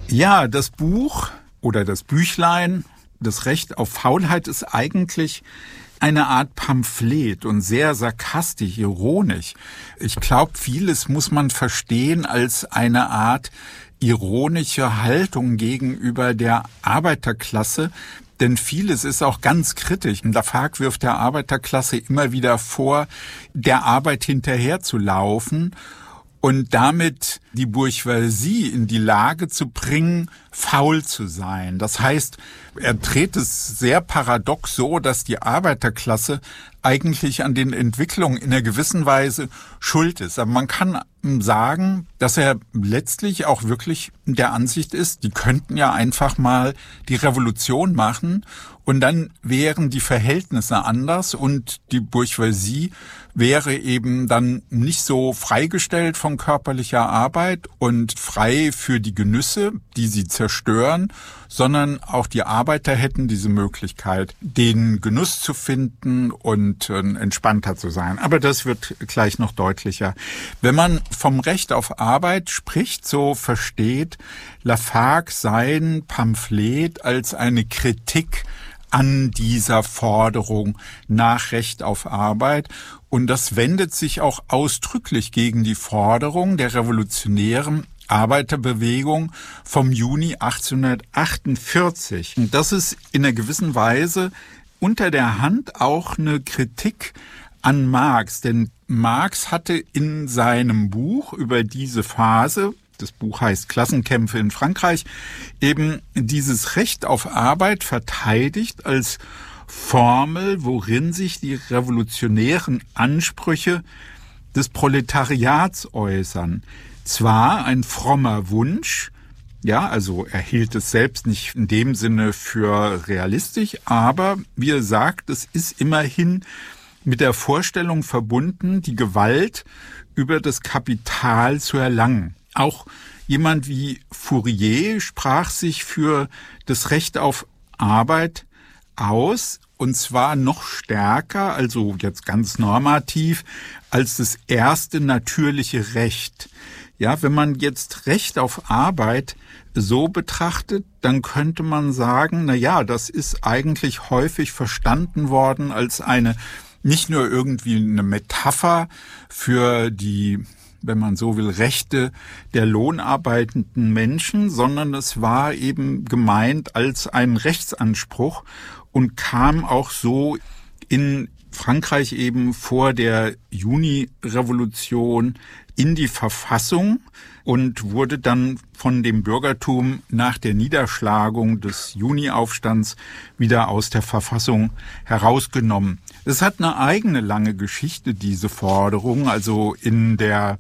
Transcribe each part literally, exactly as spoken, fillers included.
Ja, das Buch oder das Büchlein, das Recht auf Faulheit, ist eigentlich eine Art Pamphlet und sehr sarkastisch, ironisch. Ich glaube, vieles muss man verstehen als eine Art ironische Haltung gegenüber der Arbeiterklasse, denn vieles ist auch ganz kritisch. Lafargue wirft der Arbeiterklasse immer wieder vor, der Arbeit hinterherzulaufen und damit die Bourgeoisie in die Lage zu bringen, faul zu sein. Das heißt, er dreht es sehr paradox so, dass die Arbeiterklasse eigentlich an den Entwicklungen in einer gewissen Weise schuld ist. Aber man kann sagen, dass er letztlich auch wirklich der Ansicht ist, die könnten ja einfach mal die Revolution machen und dann wären die Verhältnisse anders und die Bourgeoisie wäre eben dann nicht so freigestellt von körperlicher Arbeit und frei für die Genüsse, die sie zerstören, sondern auch die Arbeiter hätten diese Möglichkeit, den Genuss zu finden und äh, entspannter zu sein. Aber das wird gleich noch deutlicher. Wenn man vom Recht auf Arbeit spricht, so versteht Lafargue sein Pamphlet als eine Kritik an dieser Forderung nach Recht auf Arbeit. Und das wendet sich auch ausdrücklich gegen die Forderung der revolutionären Arbeiterbewegung vom Juni achtzehnhundertachtundvierzig. Und das ist in einer gewissen Weise unter der Hand auch eine Kritik an Marx. Denn Marx hatte in seinem Buch über diese Phase, das Buch heißt Klassenkämpfe in Frankreich, eben dieses Recht auf Arbeit verteidigt als Formel, worin sich die revolutionären Ansprüche des Proletariats äußern. Zwar ein frommer Wunsch, ja, also er hielt es selbst nicht in dem Sinne für realistisch, aber wie er sagt, es ist immerhin mit der Vorstellung verbunden, die Gewalt über das Kapital zu erlangen. Auch jemand wie Fourier sprach sich für das Recht auf Arbeit aus, und zwar noch stärker, also jetzt ganz normativ, als das erste natürliche Recht. Ja, wenn man jetzt Recht auf Arbeit so betrachtet, dann könnte man sagen, na ja, das ist eigentlich häufig verstanden worden als eine, nicht nur irgendwie eine Metapher für die, wenn man so will, Rechte der lohnarbeitenden Menschen, sondern es war eben gemeint als ein Rechtsanspruch und kam auch so in Frankreich eben vor der Juni-Revolution in die Verfassung und wurde dann von dem Bürgertum nach der Niederschlagung des Juni-Aufstands wieder aus der Verfassung herausgenommen. Es hat eine eigene lange Geschichte, diese Forderung. Also in der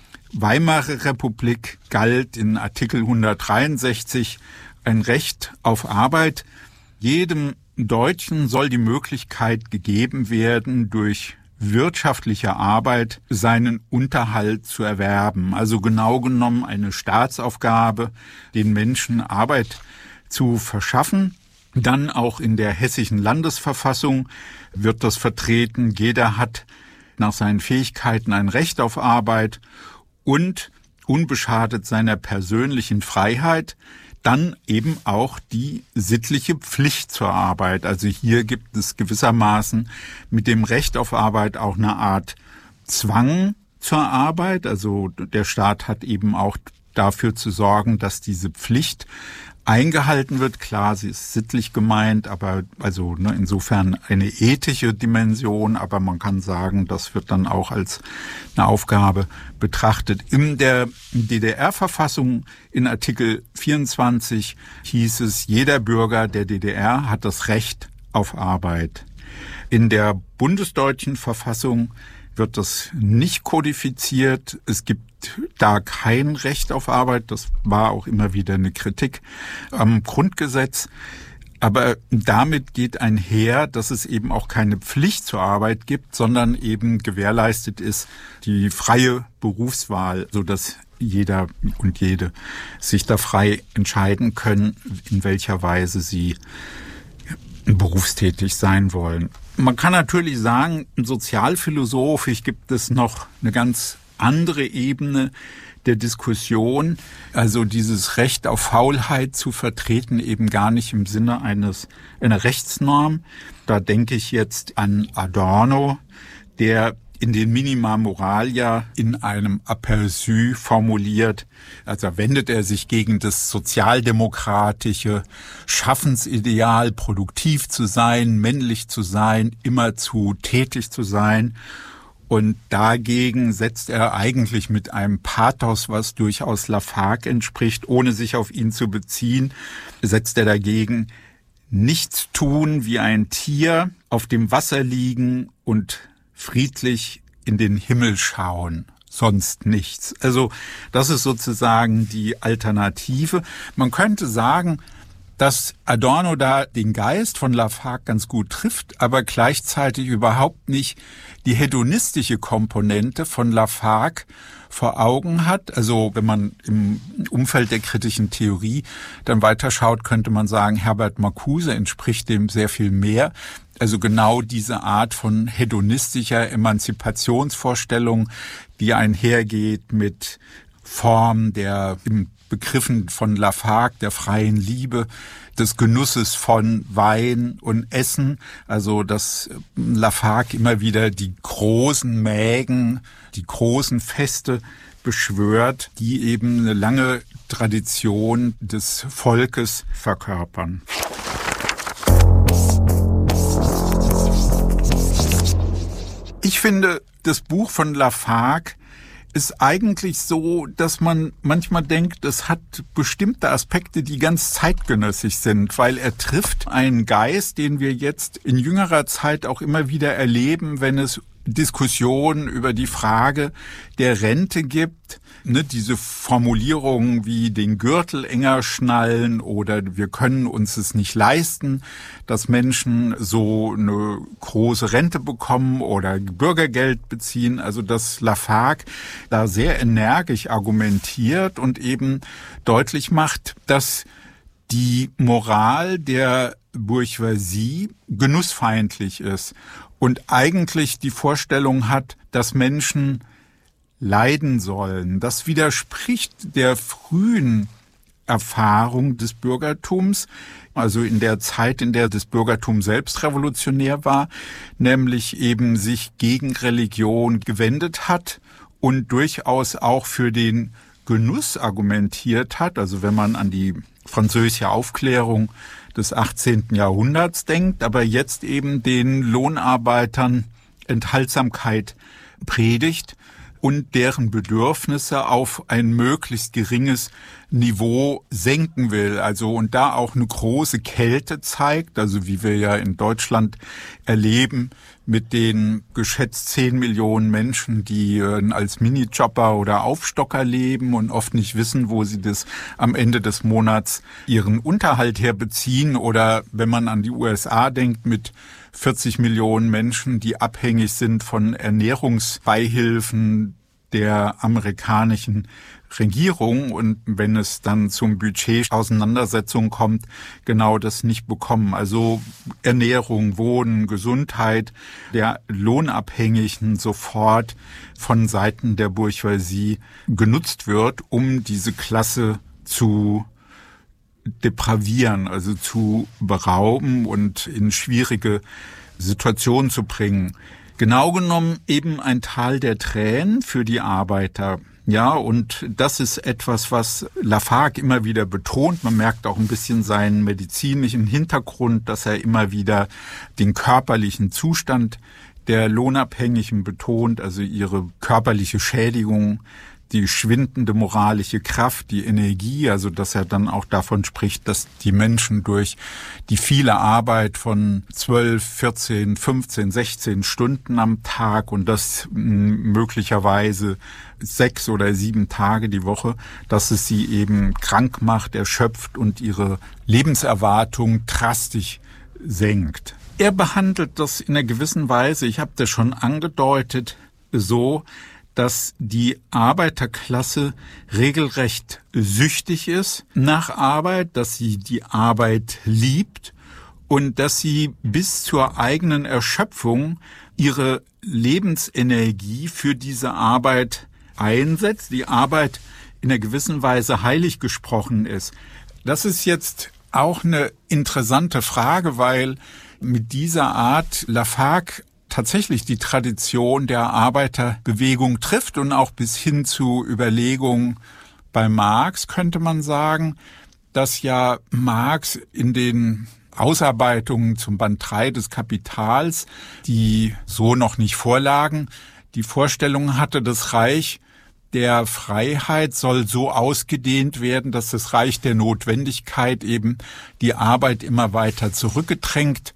Weimarer Republik galt in Artikel hundertdreiundsechzig ein Recht auf Arbeit. Jedem Deutschen soll die Möglichkeit gegeben werden, durch wirtschaftliche Arbeit seinen Unterhalt zu erwerben. Also genau genommen eine Staatsaufgabe, den Menschen Arbeit zu verschaffen. Dann auch in der hessischen Landesverfassung wird das vertreten. Jeder hat nach seinen Fähigkeiten ein Recht auf Arbeit und unbeschadet seiner persönlichen Freiheit dann eben auch die sittliche Pflicht zur Arbeit. Also hier gibt es gewissermaßen mit dem Recht auf Arbeit auch eine Art Zwang zur Arbeit. Also der Staat hat eben auch dafür zu sorgen, dass diese Pflicht eingehalten wird. Klar, sie ist sittlich gemeint, aber also ne, insofern eine ethische Dimension, aber man kann sagen, das wird dann auch als eine Aufgabe betrachtet. In der D D R-Verfassung in Artikel vierundzwanzig hieß es, jeder Bürger der D D R hat das Recht auf Arbeit. In der bundesdeutschen Verfassung wird das nicht kodifiziert. Es gibt da kein Recht auf Arbeit. Das war auch immer wieder eine Kritik am Grundgesetz. Aber damit geht einher, dass es eben auch keine Pflicht zur Arbeit gibt, sondern eben gewährleistet ist die freie Berufswahl, sodass jeder und jede sich da frei entscheiden können, in welcher Weise sie berufstätig sein wollen. Man kann natürlich sagen, sozialphilosophisch gibt es noch eine ganz andere Ebene, der Diskussion, also dieses Recht auf Faulheit zu vertreten, eben gar nicht im Sinne eines einer Rechtsnorm. Da denke ich jetzt an Adorno, der in den Minima Moralia in einem Aperçu formuliert, also wendet er sich gegen das sozialdemokratische Schaffensideal, produktiv zu sein, männlich zu sein, immerzu tätig zu sein. Und dagegen setzt er eigentlich mit einem Pathos, was durchaus Lafargue entspricht, ohne sich auf ihn zu beziehen, setzt er dagegen: nichts tun wie ein Tier, auf dem Wasser liegen und friedlich in den Himmel schauen, sonst nichts. Also das ist sozusagen die Alternative. Man könnte sagen, dass Adorno da den Geist von Lafargue ganz gut trifft, aber gleichzeitig überhaupt nicht die hedonistische Komponente von Lafargue vor Augen hat. Also wenn man im Umfeld der kritischen Theorie dann weiterschaut, könnte man sagen, Herbert Marcuse entspricht dem sehr viel mehr. Also genau diese Art von hedonistischer Emanzipationsvorstellung, die einhergeht mit Form der im Begriffen von Lafargue, der freien Liebe, des Genusses von Wein und Essen. Also dass Lafargue immer wieder die großen Mägen, die großen Feste beschwört, die eben eine lange Tradition des Volkes verkörpern. Ich finde, das Buch von Lafargue ist eigentlich so, dass man manchmal denkt, es hat bestimmte Aspekte, die ganz zeitgenössisch sind, weil er trifft einen Geist, den wir jetzt in jüngerer Zeit auch immer wieder erleben, wenn es Diskussionen über die Frage der Rente gibt. Ne, diese Formulierungen wie den Gürtel enger schnallen oder wir können uns es nicht leisten, dass Menschen so eine große Rente bekommen oder Bürgergeld beziehen. Also dass Lafargue da sehr energisch argumentiert und eben deutlich macht, dass die Moral der Bourgeoisie genussfeindlich ist und eigentlich die Vorstellung hat, dass Menschen leiden sollen. Das widerspricht der frühen Erfahrung des Bürgertums, also in der Zeit, in der das Bürgertum selbst revolutionär war, nämlich eben sich gegen Religion gewendet hat und durchaus auch für den Genuss argumentiert hat. Also wenn man an die französische Aufklärung des achtzehnten Jahrhunderts denkt, aber jetzt eben den Lohnarbeitern Enthaltsamkeit predigt und deren Bedürfnisse auf ein möglichst geringes Niveau senken will. Also und da auch eine große Kälte zeigt, also wie wir ja in Deutschland erleben mit den geschätzt zehn Millionen Menschen, die als Minijobber oder Aufstocker leben und oft nicht wissen, wo sie das am Ende des Monats ihren Unterhalt herbeziehen. Oder wenn man an die U S A denkt mit vierzig Millionen Menschen, die abhängig sind von Ernährungsbeihilfen der amerikanischen Regierung und wenn es dann zum Budget-Auseinandersetzung kommt, genau das nicht bekommen. Also Ernährung, Wohnen, Gesundheit der Lohnabhängigen sofort von Seiten der Bourgeoisie genutzt wird, um diese Klasse zu depravieren, also zu berauben und in schwierige Situationen zu bringen. Genau genommen eben ein Tal der Tränen für die Arbeiter. Ja, und das ist etwas, was Lafargue immer wieder betont. Man merkt auch ein bisschen seinen medizinischen Hintergrund, dass er immer wieder den körperlichen Zustand der Lohnabhängigen betont, also ihre körperliche Schädigung, die schwindende moralische Kraft, die Energie, also dass er dann auch davon spricht, dass die Menschen durch die viele Arbeit von zwölf, vierzehn, fünfzehn, sechzehn Stunden am Tag und das möglicherweise sechs oder sieben Tage die Woche, dass es sie eben krank macht, erschöpft und ihre Lebenserwartung drastisch senkt. Er behandelt das in einer gewissen Weise, ich habe das schon angedeutet, so, dass die Arbeiterklasse regelrecht süchtig ist nach Arbeit, dass sie die Arbeit liebt und dass sie bis zur eigenen Erschöpfung ihre Lebensenergie für diese Arbeit einsetzt, die Arbeit in einer gewissen Weise heilig gesprochen ist. Das ist jetzt auch eine interessante Frage, weil mit dieser Art Lafargue tatsächlich die Tradition der Arbeiterbewegung trifft und auch bis hin zu Überlegungen bei Marx könnte man sagen, dass ja Marx in den Ausarbeitungen zum Band drei des Kapitals, die so noch nicht vorlagen, die Vorstellung hatte, das Reich der Freiheit soll so ausgedehnt werden, dass das Reich der Notwendigkeit eben die Arbeit immer weiter zurückgedrängt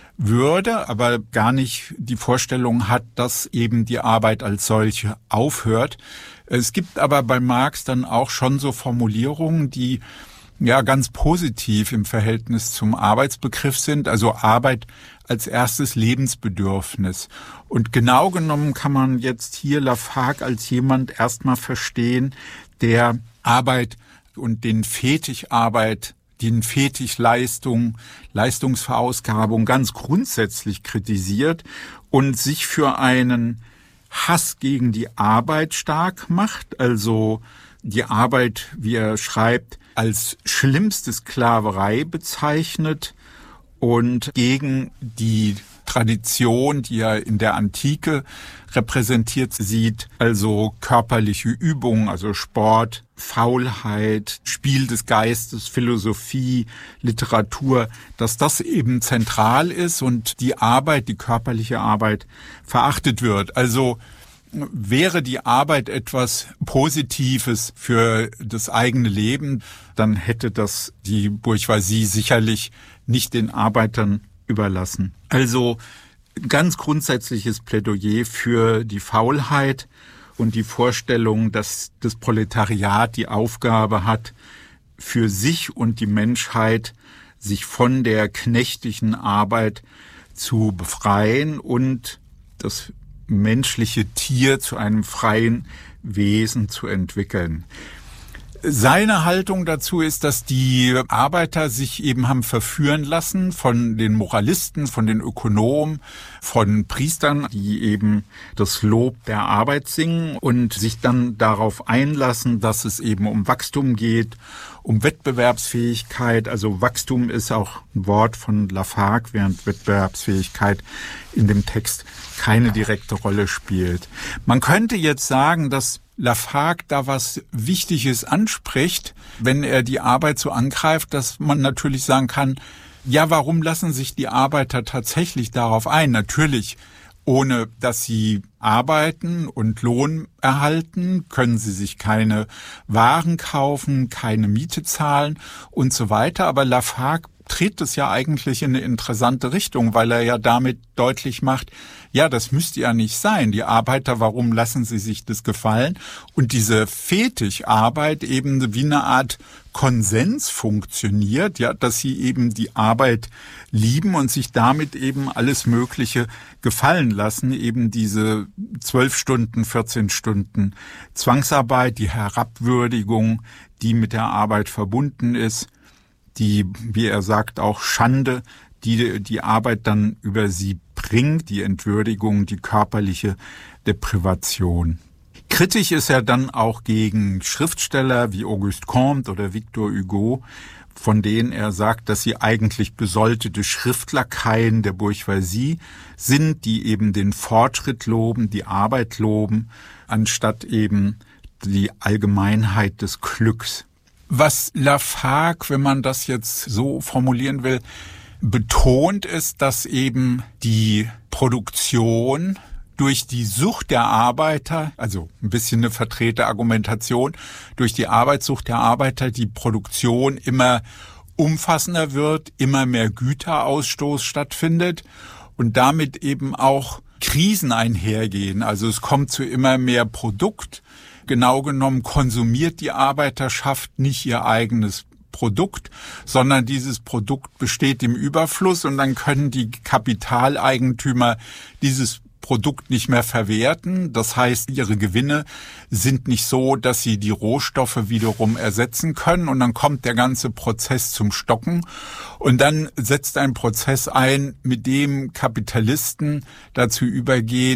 würde, aber gar nicht die Vorstellung hat, dass eben die Arbeit als solche aufhört. Es gibt aber bei Marx dann auch schon so Formulierungen, die ja ganz positiv im Verhältnis zum Arbeitsbegriff sind, also Arbeit als erstes Lebensbedürfnis. Und genau genommen kann man jetzt hier Lafargue als jemand erstmal verstehen, der Arbeit und den Fetigarbeit, den Fetigleistung, Leistungsverausgabung ganz grundsätzlich kritisiert und sich für einen Hass gegen die Arbeit stark macht, also die Arbeit, wie er schreibt, als schlimmste Sklaverei bezeichnet und gegen die Tradition, die er in der Antike repräsentiert sieht, also körperliche Übung, also Sport, Faulheit, Spiel des Geistes, Philosophie, Literatur, dass das eben zentral ist und die Arbeit, die körperliche Arbeit verachtet wird. Also wäre die Arbeit etwas Positives für das eigene Leben, dann hätte das die Bourgeoisie sicherlich nicht den Arbeitern überlassen. Also ganz grundsätzliches Plädoyer für die Faulheit und die Vorstellung, dass das Proletariat die Aufgabe hat, für sich und die Menschheit sich von der knechtigen Arbeit zu befreien und das menschliche Tier zu einem freien Wesen zu entwickeln. Seine Haltung dazu ist, dass die Arbeiter sich eben haben verführen lassen von den Moralisten, von den Ökonomen, von Priestern, die eben das Lob der Arbeit singen und sich dann darauf einlassen, dass es eben um Wachstum geht, um Wettbewerbsfähigkeit. Also Wachstum ist auch ein Wort von Lafargue, während Wettbewerbsfähigkeit in dem Text keine direkte Rolle spielt. Man könnte jetzt sagen, dass Lafargue da was Wichtiges anspricht, wenn er die Arbeit so angreift, dass man natürlich sagen kann, ja, warum lassen sich die Arbeiter tatsächlich darauf ein? Natürlich, ohne dass sie arbeiten und Lohn erhalten, können sie sich keine Waren kaufen, keine Miete zahlen und so weiter. Aber Lafargue dreht es ja eigentlich in eine interessante Richtung, weil er ja damit deutlich macht, ja, das müsste ja nicht sein. Die Arbeiter, warum lassen sie sich das gefallen? Und diese Fetigarbeit eben wie eine Art Konsens funktioniert, ja, dass sie eben die Arbeit lieben und sich damit eben alles Mögliche gefallen lassen, eben diese zwölf Stunden, vierzehn Stunden Zwangsarbeit, die Herabwürdigung, die mit der Arbeit verbunden ist, die, wie er sagt, auch Schande, die die Arbeit dann über sie bringt, die Entwürdigung, die körperliche Deprivation. Kritisch ist er dann auch gegen Schriftsteller wie Auguste Comte oder Victor Hugo, von denen er sagt, dass sie eigentlich besoldete Schriftlakaien der Bourgeoisie sind, die eben den Fortschritt loben, die Arbeit loben, anstatt eben die Allgemeinheit des Glücks. Was Lafargue, wenn man das jetzt so formulieren will, betont ist, dass eben die Produktion durch die Sucht der Arbeiter, also ein bisschen eine verdrehte Argumentation, durch die Arbeitssucht der Arbeiter die Produktion immer umfassender wird, immer mehr Güterausstoß stattfindet und damit eben auch Krisen einhergehen. Also es kommt zu immer mehr Produkt. Genau genommen konsumiert die Arbeiterschaft nicht ihr eigenes Produkt, sondern dieses Produkt besteht im Überfluss und dann können die Kapitaleigentümer dieses Produkt nicht mehr verwerten. Das heißt, ihre Gewinne sind nicht so, dass sie die Rohstoffe wiederum ersetzen können und dann kommt der ganze Prozess zum Stocken und dann setzt ein Prozess ein, mit dem Kapitalisten dazu übergehen,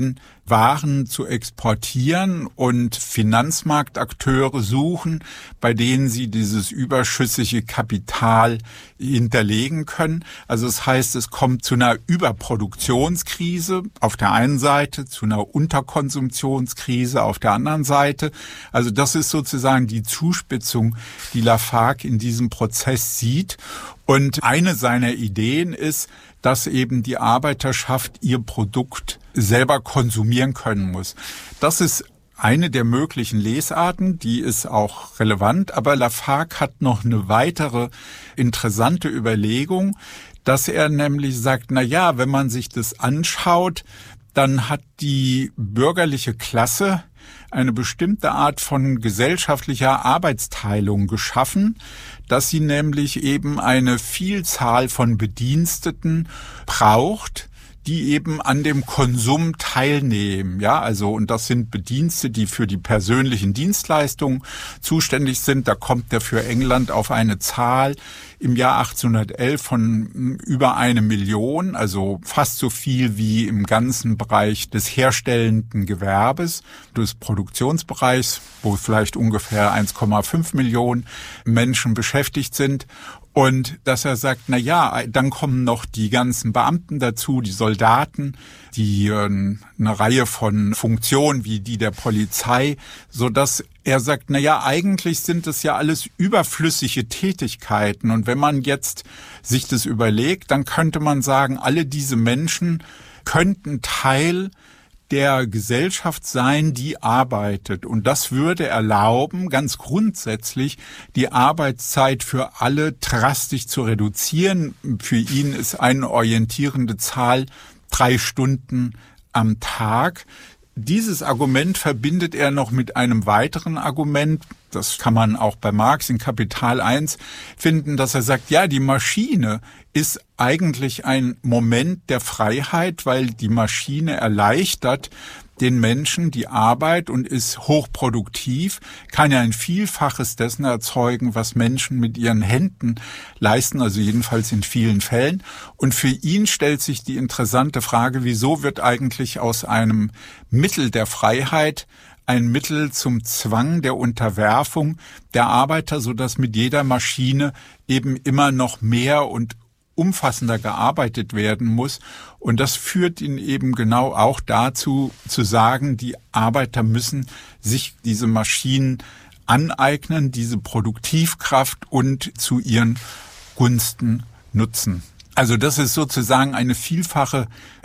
Waren zu exportieren und Finanzmarktakteure suchen, bei denen sie dieses überschüssige Kapital hinterlegen können. Also das heißt, es kommt zu einer Überproduktionskrise auf der einen Seite, zu einer Unterkonsumptionskrise auf der anderen Seite. Also das ist sozusagen die Zuspitzung, die Lafargue in diesem Prozess sieht. Und eine seiner Ideen ist, dass eben die Arbeiterschaft ihr Produkt selber konsumieren können muss. Das ist eine der möglichen Lesarten, die ist auch relevant, aber Lafargue hat noch eine weitere interessante Überlegung, dass er nämlich sagt, na ja, wenn man sich das anschaut, dann hat die bürgerliche Klasse eine bestimmte Art von gesellschaftlicher Arbeitsteilung geschaffen, dass sie nämlich eben eine Vielzahl von Bediensteten braucht, die eben an dem Konsum teilnehmen, ja, also, und das sind Bedienstete, die für die persönlichen Dienstleistungen zuständig sind. Da kommt er für England auf eine Zahl im Jahr achtzehnhundertelf von über eine Million, also fast so viel wie im ganzen Bereich des herstellenden Gewerbes, des Produktionsbereichs, wo vielleicht ungefähr eins Komma fünf Millionen Menschen beschäftigt sind. Und dass er sagt, na ja, dann kommen noch die ganzen Beamten dazu, die Soldaten, die äh, eine Reihe von Funktionen wie die der Polizei, so dass er sagt, na ja, eigentlich sind es ja alles überflüssige Tätigkeiten. Und wenn man jetzt sich das überlegt, dann könnte man sagen, alle diese Menschen könnten Teil der Gesellschaft sein, die arbeitet. Und das würde erlauben, ganz grundsätzlich die Arbeitszeit für alle drastisch zu reduzieren. Für ihn ist eine orientierende Zahl drei Stunden am Tag. Dieses Argument verbindet er noch mit einem weiteren Argument, das kann man auch bei Marx in Kapital eins finden, dass er sagt, ja, die Maschine ist eigentlich ein Moment der Freiheit, weil die Maschine erleichtert den Menschen die Arbeit und ist hochproduktiv, kann ja ein Vielfaches dessen erzeugen, was Menschen mit ihren Händen leisten, also jedenfalls in vielen Fällen. Und für ihn stellt sich die interessante Frage, wieso wird eigentlich aus einem Mittel der Freiheit ein Mittel zum Zwang der Unterwerfung der Arbeiter, sodass mit jeder Maschine eben immer noch mehr und umfassender gearbeitet werden muss. Und das führt ihn eben genau auch dazu, zu sagen, die Arbeiter müssen sich diese Maschinen aneignen, diese Produktivkraft und zu ihren Gunsten nutzen. Also das ist sozusagen eine vielfache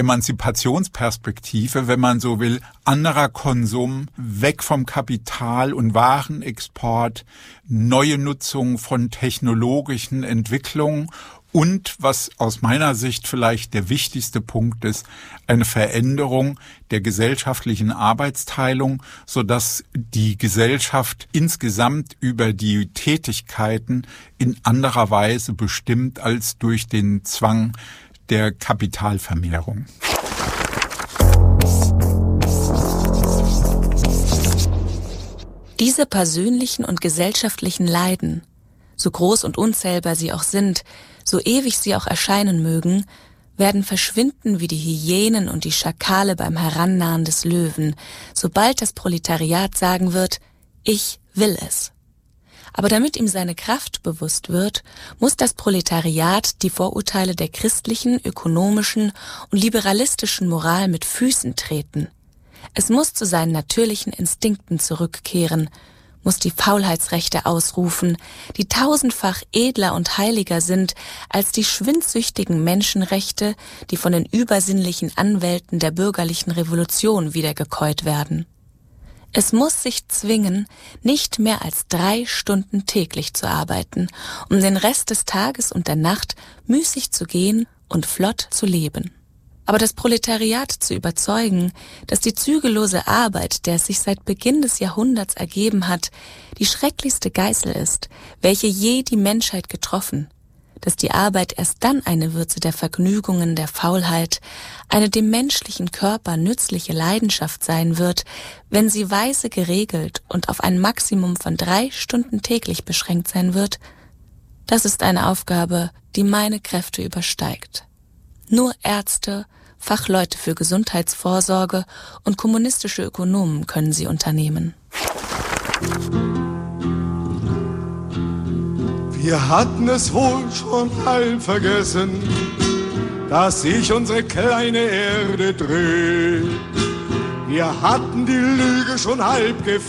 Emanzipationsperspektive, wenn man so will, anderer Konsum, weg vom Kapital- und Warenexport, neue Nutzung von technologischen Entwicklungen und, was aus meiner Sicht vielleicht der wichtigste Punkt ist, eine Veränderung der gesellschaftlichen Arbeitsteilung, sodass die Gesellschaft insgesamt über die Tätigkeiten in anderer Weise bestimmt als durch den Zwang der Kapitalvermehrung. Diese persönlichen und gesellschaftlichen Leiden, so groß und unzählbar sie auch sind, so ewig sie auch erscheinen mögen, werden verschwinden wie die Hyänen und die Schakale beim Herannahen des Löwen, sobald das Proletariat sagen wird, ich will es. Aber damit ihm seine Kraft bewusst wird, muss das Proletariat die Vorurteile der christlichen, ökonomischen und liberalistischen Moral mit Füßen treten. Es muss zu seinen natürlichen Instinkten zurückkehren, muss die Faulheitsrechte ausrufen, die tausendfach edler und heiliger sind als die schwindsüchtigen Menschenrechte, die von den übersinnlichen Anwälten der bürgerlichen Revolution wiedergekäut werden. Es muss sich zwingen, nicht mehr als drei Stunden täglich zu arbeiten, um den Rest des Tages und der Nacht müßig zu gehen und flott zu leben. Aber das Proletariat zu überzeugen, dass die zügellose Arbeit, der es sich seit Beginn des Jahrhunderts ergeben hat, die schrecklichste Geißel ist, welche je die Menschheit getroffen, dass die Arbeit erst dann eine Würze der Vergnügungen, der Faulheit, eine dem menschlichen Körper nützliche Leidenschaft sein wird, wenn sie weise geregelt und auf ein Maximum von drei Stunden täglich beschränkt sein wird, das ist eine Aufgabe, die meine Kräfte übersteigt. Nur Ärzte, Fachleute für Gesundheitsvorsorge und kommunistische Ökonomen können sie unternehmen. Wir hatten es wohl schon halb vergessen, dass sich unsere kleine Erde dreht. Wir hatten die Lüge schon halb gefunden.